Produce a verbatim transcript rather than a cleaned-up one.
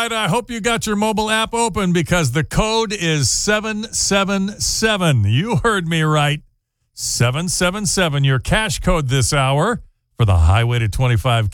right, I hope you got your mobile app open because the code is seven seven seven. You heard me right. seven seven seven, your cash code this hour for the Highway to twenty-five